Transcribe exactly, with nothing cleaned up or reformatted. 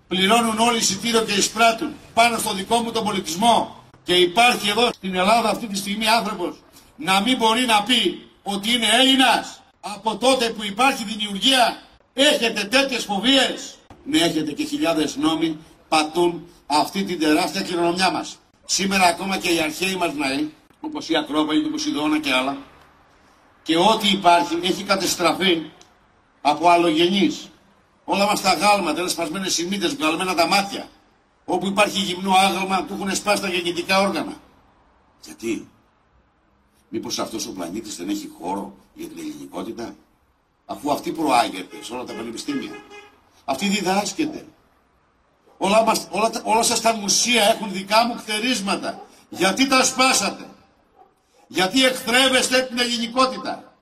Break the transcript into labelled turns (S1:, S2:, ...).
S1: πληρώνουν όλοι εισιτήριο και εισπράττουν πάνω στο δικό μου τον πολιτισμό και υπάρχει εδώ στην Ελλάδα αυτή τη στιγμή άνθρωπος να μην μπορεί να πει ότι είναι Έλληνας από τότε που υπάρχει δημιουργία. Έχετε τέτοιες φοβίες? Ναι, έχετε και χιλιάδες νόμοι πατούν αυτή την τεράστια κληρονομιά μας. Σήμερα ακόμα και οι αρχαίοι μας ναοί, όπως η Ακρόπολη του Ποσειδώνα και άλλα, και ό,τι υπάρχει έχει κατεστραφεί από αλλογενείς. Όλα μας τα γάλματα είναι σπασμένες οι μύτες, βγαλμένα τα μάτια. Όπου υπάρχει γυμνό άγαλμα του έχουν σπάσει τα γεννητικά όργανα. Γιατί? Μήπως αυτός ο πλανήτης δεν έχει χώρο για την ελληνικότητα? Αφού αυτή προάγεται σε όλα τα πανεπιστήμια. Αυτή διδάσκεται. Όλα, μας, όλα, όλα σας τα μουσεία έχουν δικά μου χτερίσματα. Γιατί τα σπάσατε? Γιατί εχθρεύεστε την ελληνικότητα?